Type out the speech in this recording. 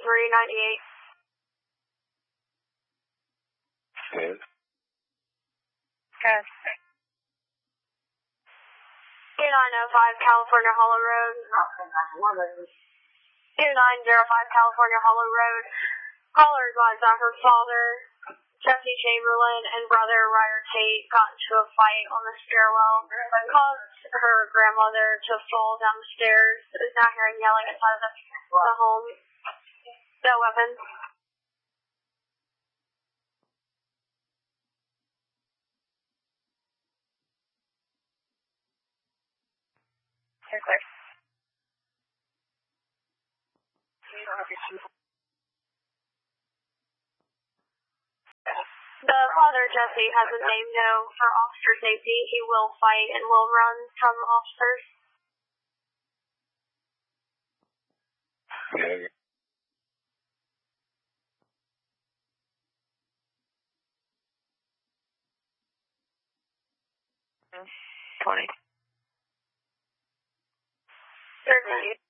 2398. Yes. Good. 2905 California Hollow Road. 2905 California Hollow Road. Caller advised that her father, Jesse Chamberlain, and brother Ryder Tate got into a fight on the stairwell, caused her grandmother to fall down the stairs, is now hearing yelling inside of the home. No weapons. You're clear. The father, Jesse, has a name no for officer safety. He will fight and will run from officers. Yeah. 20. 30.